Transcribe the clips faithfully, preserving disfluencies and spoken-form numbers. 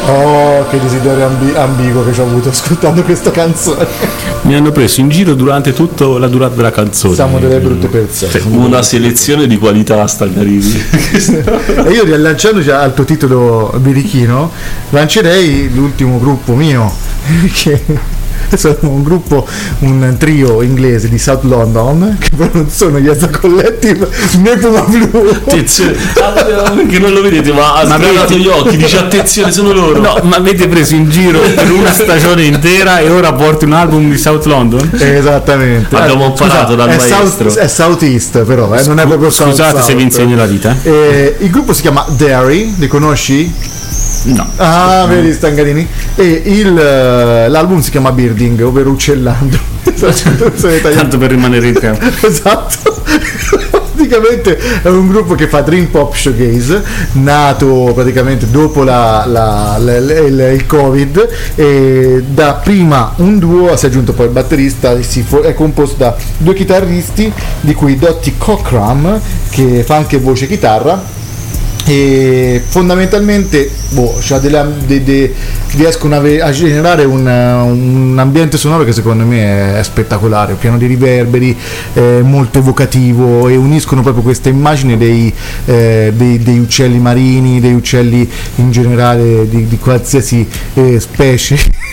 Oh, che desiderio ambi- ambiguo che ci ho avuto ascoltando questa canzone. Mi hanno preso in giro durante tutta la durata della canzone. Siamo delle brutte persone. Una selezione di qualità Stangarini. E io riallacciandoci al tuo titolo birichino, lancerei l'ultimo gruppo mio, che sono un gruppo, un trio inglese di South London, che però non sono gli Azza Collective né Puma Blu. Attenzione, perché non lo vedete, ma ha sgranato gli occhi, dice attenzione, sono loro. No, ma avete preso in giro per una stagione intera e ora porti un album di South London? Esattamente. Abbiamo imparato dal è maestro. South, è South East però, eh, non è proprio South. Scusate se vi insegno la vita. Eh, il gruppo si chiama Derry, li conosci? No. Ah, vedi Stangarini. E il, l'album si chiama Birding, ovvero uccellando. Tanto per rimanere in campo. Esatto. Praticamente è un gruppo che fa dream pop showcase, nato praticamente dopo la, la, la, la, il, il Covid, e da prima un duo, si è aggiunto poi il batterista, si fo- è composto da due chitarristi, di cui Dottie Cockram, che fa anche voce e chitarra, e fondamentalmente boh, cioè delle, de, de, riescono a, a generare un, un ambiente sonoro che secondo me è spettacolare, pieno di riverberi, eh, molto evocativo, e uniscono proprio questa immagine dei, eh, dei, dei uccelli marini, dei uccelli in generale di, di qualsiasi eh, specie.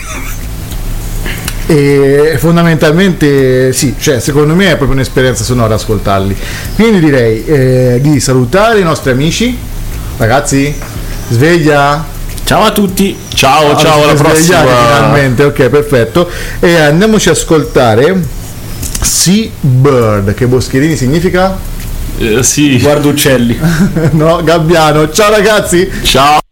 E fondamentalmente sì, cioè secondo me è proprio un'esperienza sonora ascoltarli, quindi direi eh, di salutare i nostri amici. Ragazzi, sveglia. Ciao a tutti. Ciao, ciao, ciao, alla prossima. Finalmente, ok, perfetto. E andiamoci a ascoltare Sea Bird, che Boscherini significa? Eh, sì. Guarda uccelli. No, Gabbiano. Ciao ragazzi. Ciao.